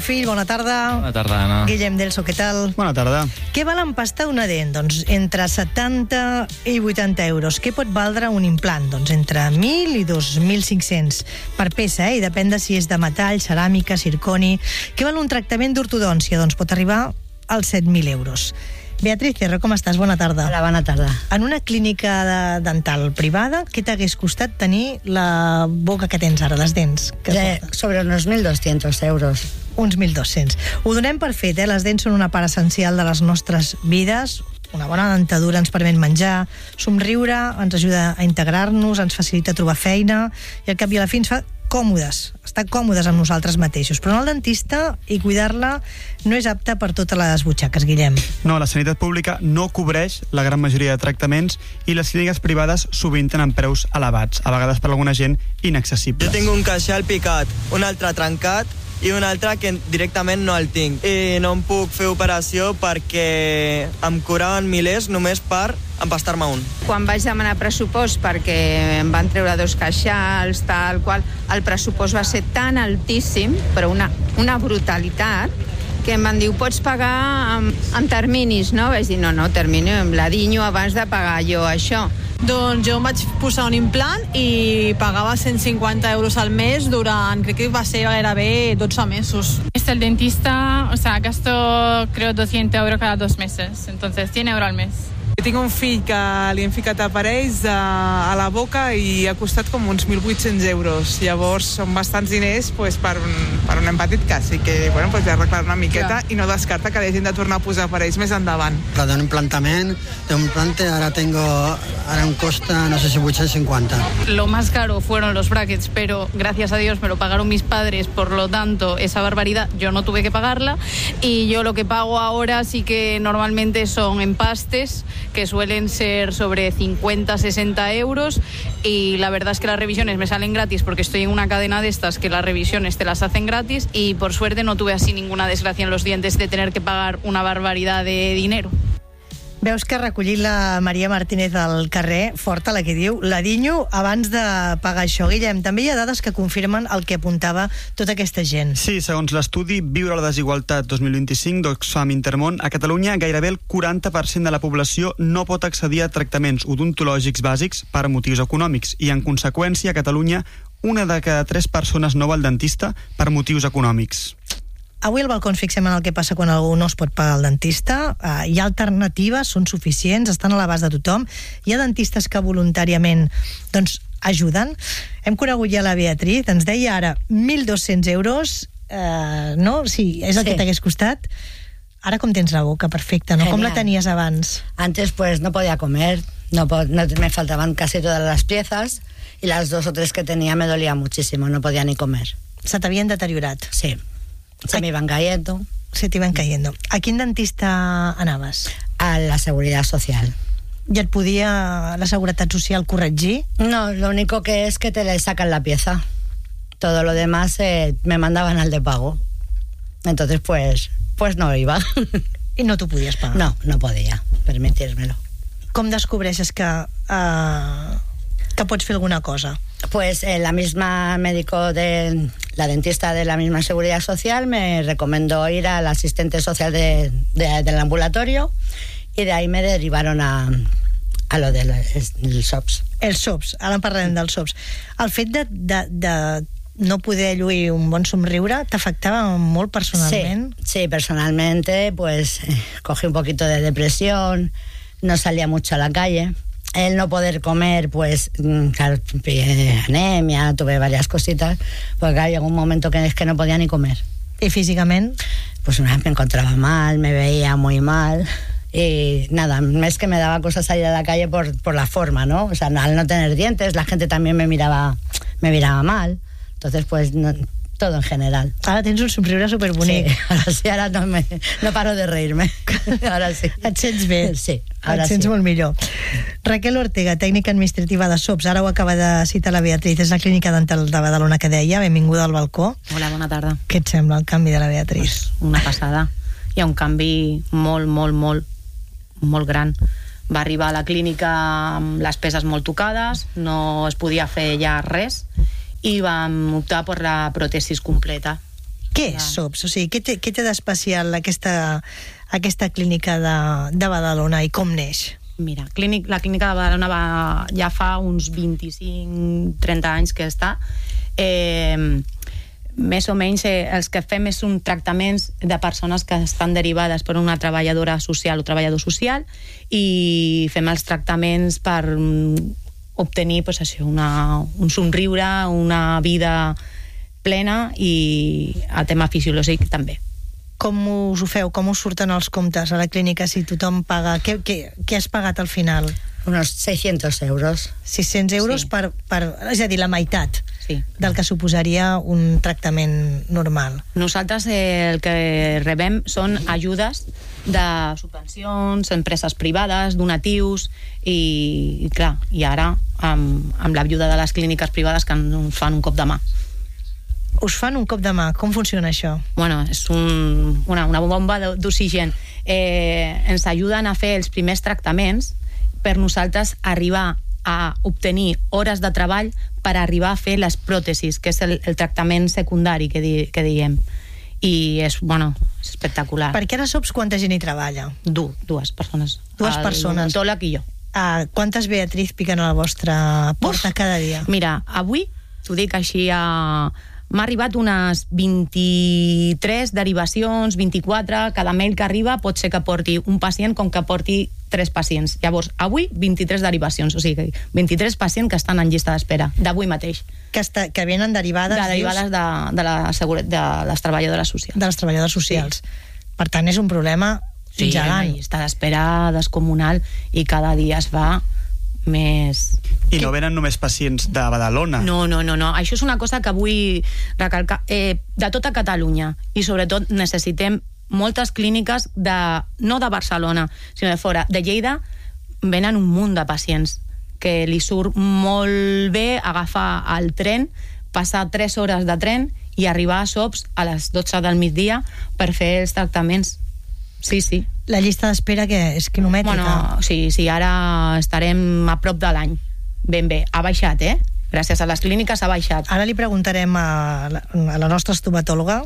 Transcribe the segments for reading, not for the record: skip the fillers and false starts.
Fill, bona tarda. Bona tarda, Anna. Guillem Delso, què tal? Bona tarda. Què val empastar una dent? Doncs entre 70 i 80 euros. Què pot valdre un implant? Doncs entre 1.000 i 2.500 per peça, i depèn de si és de metall, ceràmica, zirconi. Què val un tractament d'ortodòncia? Doncs pot arribar als 7.000 euros. Beatriz Cerro, com estàs? Bona tarda. Hola, bona tarda. En una clínica dental privada, què t'hagués costat tenir la boca que tens ara, les dents? Sobre uns 1.200 euros. Uns 1.200. Ho donem per fet, Les dents són una part essencial de les nostres vides. Una bona dentadura ens permet menjar, somriure, ens ajuda a integrar-nos, ens facilita trobar feina, i al cap i a la fi ens fa còmodes, estar còmodes amb nosaltres mateixos. Però anar al dentista i cuidar-la no és apte per totes les butxaques, Guillem. No, la sanitat pública no cobreix la gran majoria de tractaments i les clíniques privades sovint tenen preus elevats, a vegades per alguna gent inaccessibles. Jo tinc un queixal picat, un altre trencat i un altre que directament no el tinc. I no em puc fer operació perquè em cobraven milers només per empastar-me un. Quan vaig demanar pressupost perquè em van treure 2 queixals, tal qual, el pressupost va ser tan altíssim, però una brutalitat, que em van dir, ho pots pagar en terminis, no? Vaig dir, no, termini, em ladinyo abans de pagar jo això. Doncs jo em vaig posar un implant i pagava 150 euros al mes durant, crec que va ser gairebé 12 mesos. El dentista, gasto creo 200 euros cada 2 meses, entonces 100 euros al mes. Jo tinc un fill que li han ficat aparells a la boca i ha costat com uns 1.800 euros. Llavors són bastants diners per un nen petit que sí que ja arreglar una miqueta. Clar. I no descarta que hagin de tornar a posar aparells més endavant. La d'un implantament, ahora un costa, no sé si 850. Lo más caro fueron los brackets, pero gracias a Dios me lo pagaron mis padres, por lo tanto esa barbaridad yo no tuve que pagarla, y yo lo que pago ahora sí que normalmente son empastes, que suelen ser sobre 50, 60 euros, y la verdad es que las revisiones me salen gratis porque estoy en una cadena de estas que las revisiones te las hacen gratis, y por suerte no tuve así ninguna desgracia en los dientes de tener que pagar una barbaridad de dinero. Veus que ha recollit la Maria Martínez al carrer, forta la que diu, ladinyo abans de pagar això. Guillem, també hi ha dades que confirmen el que apuntava tota aquesta gent. Sí, segons l'estudi Viure la desigualtat 2025 d'Oxfam Intermón, a Catalunya gairebé el 40% de la població no pot accedir a tractaments odontològics bàsics per motius econòmics, i en conseqüència a Catalunya 1 de cada 3 persones no va al dentista per motius econòmics. Avui al balcó ens fixem en el que passa quan algú no es pot pagar al dentista. Hi ha alternatives, són suficients, estan a l'abast de tothom. Hi ha dentistes que voluntàriament ajuden. Hem conegut ja la Beatriz, ens deia ara 1.200 euros, no? Sí, és el que t'hagués costat. Ara com tens la boca? Perfecta, no? Genial. Com la tenies abans? Antes no podía comer, no me faltaban casi todas las piezas, y las 2 o 3 que tenía me dolía muchísimo, no podía ni comer. Se t'havien deteriorat? Sí. Se me iban cayendo. Se t'iban cayendo. A quin dentista anaves? A la Seguridad Social. ¿Y et podia la Seguridad Social corregir? No, lo único que es que te le sacan la pieza. Todo lo demás me mandaban al de pago. Entonces, pues no iba. I no t'ho podies pagar? No, no podía permitírmelo. Com descobreixes que pots fer alguna cosa? Pues la misma la dentista de la misma Seguridad Social me recomendó ir al asistente social del ambulatorio, y de ahí me derivaron a lo del SOPS. El SOPS, ara en parlarem del SOPS. El fet de no poder lluir un bon somriure t'afectava molt personalment? Sí, personalmente pues cogí un poquito de depresión, no salía mucho a la calle. El no poder comer, pues, claro, anemia, tuve varias cositas, porque claro, llegó un momento que es que no podía ni comer. ¿Y físicamente? Pues una vez me encontraba mal, me veía muy mal, y nada, es que me daba cosas salir a la calle por la forma, ¿no? O sea, al no tener dientes, la gente también me miraba mal, entonces pues todo en general. Ara tens un somriure superbonic. Sí, ara no paro de reírme. Ara sí. Et sents bé? Sí, ara et sents molt millor. Raquel Ortega, tècnica administrativa de SOPS, ara ho acaba de citar la Beatriz, és la clínica dental de Badalona que deia, benvinguda al balcó. Hola, bona tarda. Què et sembla el canvi de la Beatriz? Una passada. Hi ha un canvi molt gran. Va arribar a la clínica amb les peces molt tocades, no es podia fer ja res, i vam optar per la pròtesis completa. Què és SOPS? O sigui, què té d'especial aquesta clínica de Badalona i com neix? Mira, la clínica de Badalona ja fa uns 25-30 anys que està. Més o menys els que fem són tractaments de persones que estan derivades per una treballadora social o treballador social, i fem els tractaments per obtenir un somriure, una vida plena, i el tema fisiològic també. Com us ho feu? Com us surten els comptes a la clínica si tothom paga? Què has pagat al final? Unos 600 euros. 600 euros Sí. per, és a dir, la meitat Sí. del que suposaria un tractament normal. Nosaltres el que rebem són ajudes de subvencions, empreses privades, donatius, i clar, i ara amb l'ajuda de les clíniques privades que ens fan un cop de mà. Us fan un cop de mà. Com funciona això? Bueno, és una bomba d'oxigen. Ens ajuden a fer els primers tractaments per nosaltres arribar a obtenir hores de treball per arribar a fer les pròtesis, que és el tractament secundari que diem. I és espectacular. Perquè ara SOPS quanta gent hi treballa? Dues persones. Dues persones. L'odontòleg i jo. Quantes Beatriz piquen a la vostra porta cada dia? Mira, avui, t'ho dic així, m'ha arribat unes 23 derivacions, 24, cada mail que arriba pot ser que porti un pacient com que porti 3 pacients. Llavors, avui, 23 derivacions, o sigui, 23 pacients que estan en llista d'espera, d'avui mateix. Que venen derivades... Derivades de les treballadores socials. De les treballadores socials. Sí. Per tant, és un problema gegant. Sí, llista d'espera descomunal, i cada dia es va més... I no venen només pacients de Badalona. No. Això és una cosa que vull recalcar. De tota Catalunya, i sobretot necessitem moltes clíniques no de Barcelona, sinó de fora. De Lleida venen un munt de pacients que li surt molt bé agafar el tren, passar 3 hores de tren i arribar a SOPS a les 12 del migdia per fer els tractaments. Sí. La llista d'espera que és quilomètrica. Sí, ara estarem a prop de l'any. Ben bé, ha baixat, gràcies a les clíniques ha baixat. Ara li preguntarem a la nostra estomatòloga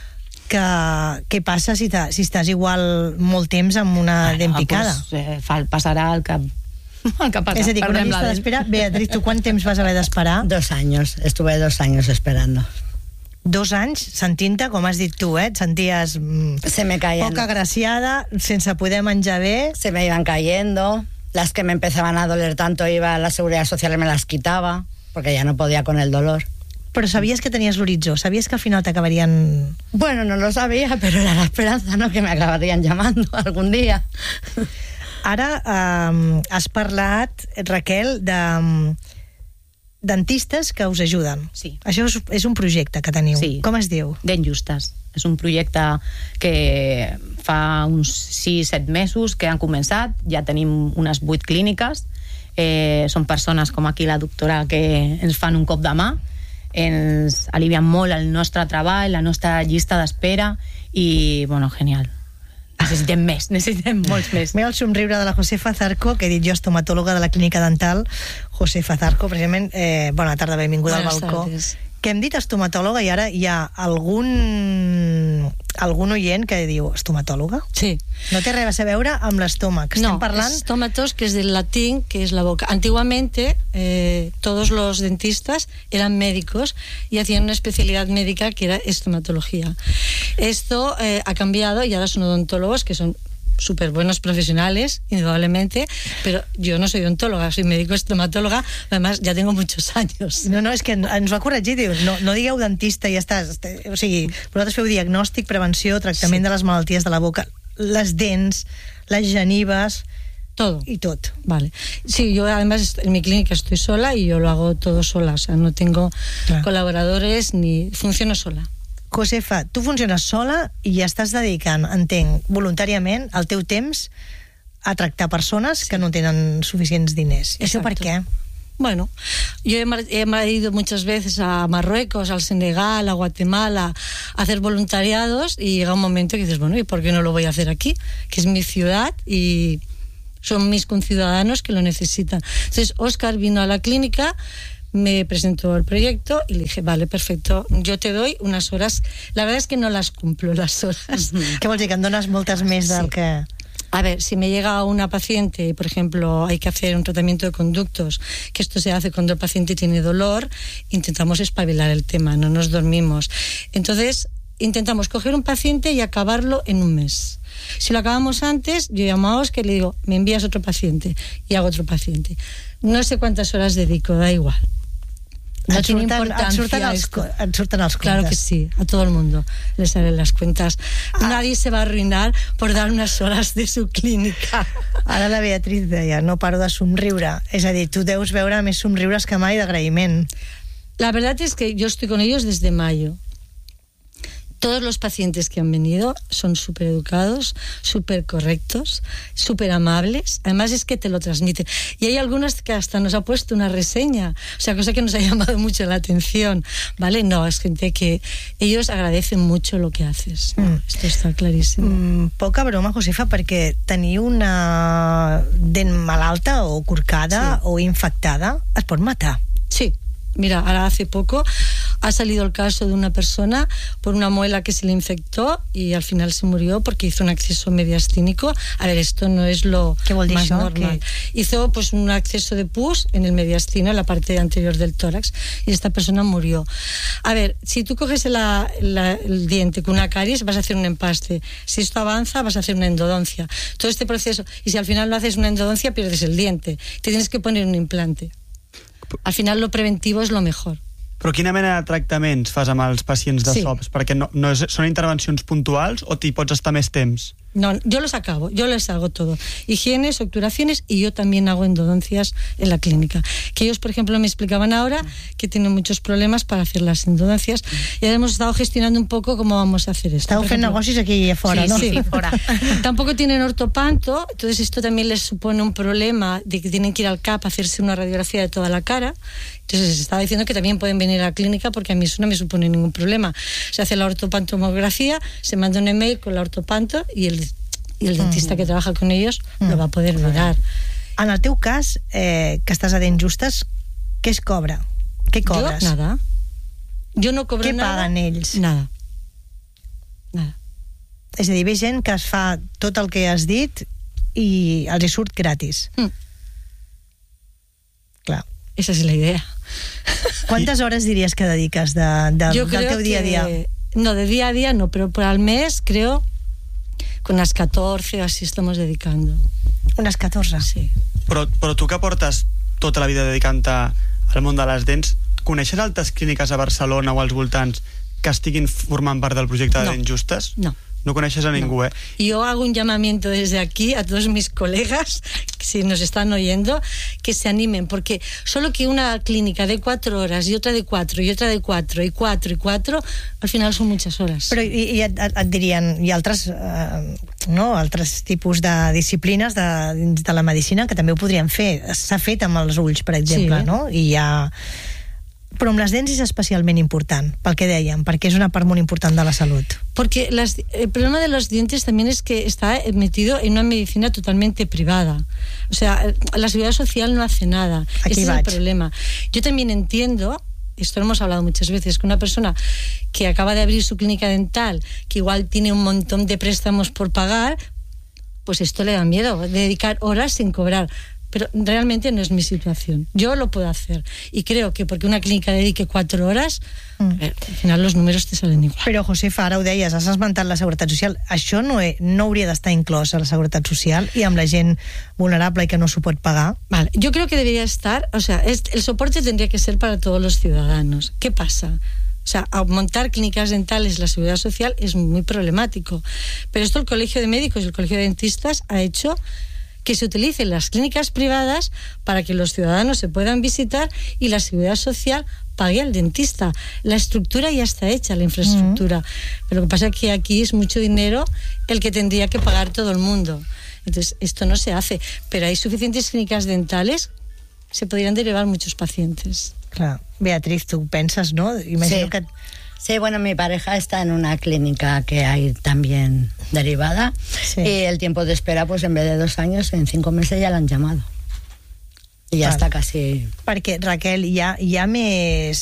què passa si estàs igual molt temps amb una dent picada. Passarà el que passa. És a dir, que una llista d'espera... Beatriz, ¿tú cuánto temps vas haver d'esperar? 2 años, estuve 2 años esperando. 2 anys sentint-te, com has dit tu, et senties se me caían, poc agraciada, sense poder menjar bé. Se me iban cayendo, las que me empezaban a doler tanto iba a la Seguridad Social y me las quitaba, porque ya no podía con el dolor. Però sabies que tenies l'horitzó? Sabies que al final t'acabarien... Bueno, no lo sabía, pero era la esperanza, ¿no?, que me acabarían llamando algún día. Ara has parlat, Raquel, de dentistes que us ajuden. Sí. Això és un projecte que teniu. Sí. Com es diu? Dent Justes. És un projecte que fa uns 6-7 mesos que han començat. Ja tenim unes 8 clíniques. Són persones com aquí la doctora que ens fan un cop de mà. Ens alivien molt el nostre treball, la nostra llista d'espera, i, genial. Necessitem molts més. Mira el somriure de la Josefa Zarco, que he dit jo, estomatòloga de la clínica dental. Josefa Zarco, precisament, bona tarda, benvinguda al balcó. Tardes. Que hem dit estomatòloga i ara hi ha algun oient que diu estomatòloga? Sí. No té res a veure amb l'estómac. Estem parlant... Estomatos, que es del latín, que es la boca. Antiguamente, todos los dentistas eran médicos y hacían una especialidad médica que era estomatología. Esto ha cambiado y ahora son odontólogos, que son súper buenos profesionales, indudablemente, pero yo no soy odontóloga, soy médico estomatóloga, además ya tengo muchos años. No, és que ens va corregir, diu, no digueu dentista i ja està. O sigui, vosaltres feu diagnòstic, prevenció, tractament de les malalties de la boca, les dents, les genives... Todo. Y todo. Vale. Sí, yo además en mi clínica estoy sola y yo lo hago todo sola, o sea, no tengo colaboradores ni funciono sola. Josefa, tu funciones sola i ja estàs dedicant, entenc, voluntàriament el teu temps a tractar persones que no tenen suficients diners. I això per què? Bueno, yo he ido muchas veces a Marruecos, al Senegal, a Guatemala a hacer voluntariados, y llega un momento que dices, bueno, ¿y por qué no lo voy a hacer aquí? Que es mi ciudad y son mis conciudadanos que lo necesitan. Entonces Óscar vino a la clínica me presentó el proyecto y le dije, vale, perfecto, yo te doy unas horas. La verdad es que no las cumplo, las horas. Què vols dir, que en dones moltes més del que... A ver, si me llega una paciente, por ejemplo, hay que hacer un tratamiento de conductos, que esto se hace cuando el paciente tiene dolor, intentamos espabilar el tema, no nos dormimos. Entonces, intentamos coger un paciente y acabarlo en un mes. Si lo acabamos antes, yo llamo a Oscar y le digo, me envías otro paciente, y hago otro paciente. No sé cuántas horas dedico, da igual. No tiene importancia. Et surten els Claro que sí, a todo el mundo le salen las cuentas. Nadie se va a arruinar por dar unas horas de su clínica. Ara la Beatriz deia, no paro de somriure. És a dir, tu deus veure més somriures que mai d'agraïment. La verdad es que yo estoy con ellos desde mayo. Todos los pacientes que han venido son súper educados, súper correctos, súper amables. Además es que te lo transmiten. Y hay algunas que hasta nos ha puesto una reseña. O sea, cosa que nos ha llamado mucho la atención. ¿Vale? No, es gente que ellos agradecen mucho lo que haces. Esto está clarísimo. Poca broma, Josefa, perquè tenir una dent malalta o corcada o infectada es pot matar. Sí. Mira, ahora hace poco ha salido el caso de una persona por una muela que se le infectó y al final se murió porque hizo un acceso mediastínico. A ver, esto no es lo más normal. Hizo pues un acceso de pus en el mediastino, en la parte anterior del tórax, y esta persona murió. A ver, si tú coges el diente con una caries, vas a hacer un empaste. Si esto avanza, vas a hacer una endodoncia. Todo este proceso, y si al final no haces una endodoncia, pierdes el diente. Te tienes que poner un implante. Al final lo preventivo es lo mejor. Però quina mena de tractaments fas amb els pacients de SOPS? Perquè són intervencions puntuals o t'hi pots estar més temps? No, yo los acabo, yo les hago todo. Higienes, obturaciones, y yo también hago endodoncias en la clínica. Que ellos, por ejemplo, me explicaban ahora que tienen muchos problemas para hacer las endodoncias y ahora hemos estado gestionando un poco cómo vamos a hacer esto. Estamos haciendo negocios aquí afuera, sí, ¿no? Sí, fuera. Tampoco tienen ortopanto, entonces esto también les supone un problema de que tienen que ir al CAP a hacerse una radiografía de toda la cara. Entonces se estaba diciendo que también pueden venir a la clínica porque a mí eso no me supone ningún problema. Se hace la ortopantomografía, se manda un email con la ortopanto y el dentista que trabaja con ellos lo va a poder mirar. En el teu cas, que estàs a dents justes, què es cobra? Què cobres? Yo nada. Yo no cobro nada. Què paguen ells? Nada. És a dir, ve gent que es fa tot el que has dit i els hi surt gratis. Clar. Esa es la idea. ¿Cuántas horas dirías que dedicas del teu día a día? No, de día a día no, pero por al mes creo que unas 14 así estamos dedicando. Unes 14? Sí. Però tu que portes tota la vida dedicant-te al món de les dents, coneixes altres clíniques a Barcelona o als voltants que estiguin formant part del projecte de Dents Justes? No. No conoces a ningú, ¿eh? Yo hago un llamamiento desde aquí a todos mis colegas, si nos están oyendo, que se animen, porque solo que una clínica de 4 horas y otra de 4 y otra de 4 y 4 y 4, al final son muchas horas. Però et dirien, hi ha altres, altres tipus de disciplines dins de la medicina que també ho podrien fer. S'ha fet amb els ulls, per exemple, no? I hi ha... Però amb les dents és especialment important, pel que dèiem, perquè és una part molt important de la salut. Porque el problema de los dientes también es que está metido en una medicina totalmente privada. O sea, la seguridad social no hace nada. Ese es el problema. Yo también entiendo, esto lo hemos hablado muchas veces, que una persona que acaba de abrir su clínica dental, que igual tiene un montón de préstamos por pagar, pues esto le da miedo, dedicar horas sin cobrar. Pero realmente no es mi situación. Yo lo puedo hacer. Y creo que porque una clínica dedique 4 horas, al final los números te salen igual. Però, Josefa, ara ho deies, has esmentat la Seguretat Social. Això no hauria d'estar inclòs a la Seguretat Social i amb la gent vulnerable i que no s'ho pot pagar? Vale, yo creo que debería estar, o sea, el soporte tendría que ser para todos los ciudadanos. ¿Qué pasa? O sea, montar clínicas dentales, la seguridad social es muy problemático. Pero esto el Colegio de Médicos y el Colegio de Dentistas ha hecho que se utilicen las clínicas privadas para que los ciudadanos se puedan visitar y la seguridad social pague al dentista. La estructura ya está hecha, la infraestructura. Pero lo que pasa es que aquí es mucho dinero el que tendría que pagar todo el mundo. Entonces, esto no se hace. Pero hay suficientes clínicas dentales, se podrían derivar muchos pacientes. Claro. Beatriz, tú pensas, ¿no? Imagino que... Sí, bueno, mi pareja está en una clínica que hay también derivada y el tiempo de espera, pues en vez de 2 años, en 5 meses ya la han llamado. Y ya está casi... Perquè, Raquel, hi ha més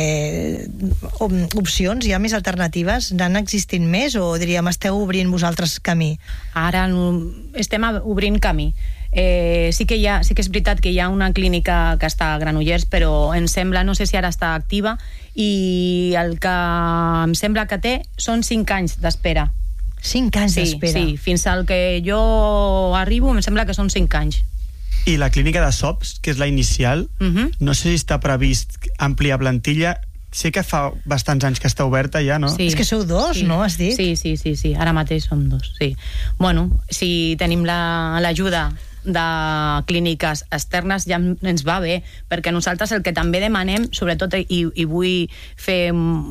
opcions, hi ha més alternatives? N'han existint més o, diríem, esteu obrint vosaltres camí? Ara estem obrint camí. Sí que és veritat que hi ha una clínica que està a Granollers, però em sembla, no sé si ara està activa, i el que em sembla que té són 5 anys d'espera. 5 anys d'espera? Sí, fins al que jo arribo em sembla que són 5 anys. I la clínica de SOPS, que és la inicial, no sé si està previst ampliar plantilla. Sé que fa bastants anys que està oberta ja, no? Sí. És que sou 2, no? Has dit? Sí. Ara mateix som 2, sí. Bueno, si tenim l'ajuda de clíniques externes ja ens va bé, perquè nosaltres el que també demanem, sobretot, i vull fer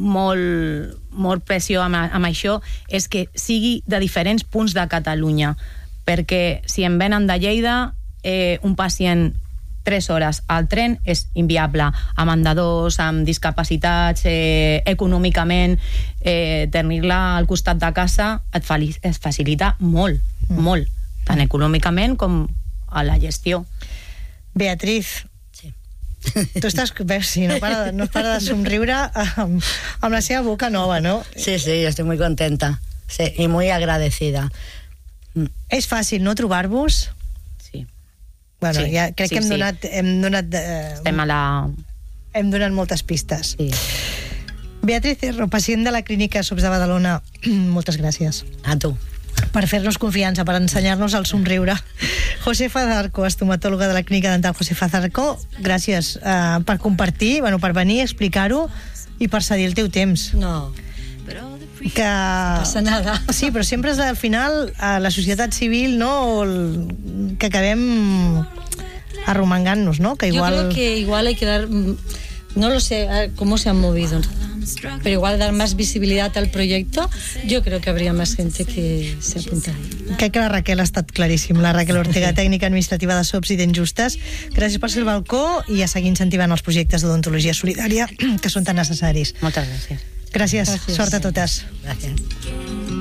molt pressió amb això, és que sigui de diferents punts de Catalunya, perquè si em venen de Lleida, un pacient 3 hores al tren és inviable, amb andadors, amb discapacitats, econòmicament, tenir-la al costat de casa et facilita molt, tant econòmicament com a la gestió. Beatriz, tu estàs, veus, sí, no para de somriure amb la seva boca nova, ¿no? Sí, estoy muy contenta, sí, y muy agradecida. És fàcil, no, trobar-vos? Bueno, sí, ja crec que hem donat hem donat moltes pistes. Sí. Beatriz Cerro, pacient de la clínica SOPS de Badalona, moltes gràcies. A tu. Per fer-nos confiança, per ensenyar-nos el somriure. Josefa Zarco, estomatòloga de la clínica dental Josefa Zarco, gràcies per compartir, per venir a explicar-ho i per cedir el teu temps. No, que... no passa nada. Sí, però sempre és al final a la societat civil, no?, que acabem arromangant-nos, ¿no? Que igual... Yo creo que igual hay que dar, no lo sé cómo se han movido, pero igual dar más visibilidad al proyecto, yo creo que habría más gente que se apuntaría. Crec que la Raquel ha estat claríssim, la Raquel Ortega, tècnica administrativa de SOPS i d'Injustes. Gràcies per ser al balcó i a seguir incentivant els projectes d'odontologia solidària que són tan necessaris. Moltes gràcies. Gràcies. Sort a totes. Gràcies.